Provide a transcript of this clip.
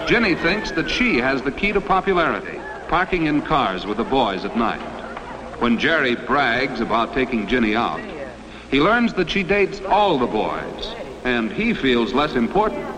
Ginny thinks that she has the key to popularity, parking in cars with the boys at night. When Jerry brags about taking Ginny out, he learns that she dates all the boys, and he feels less important.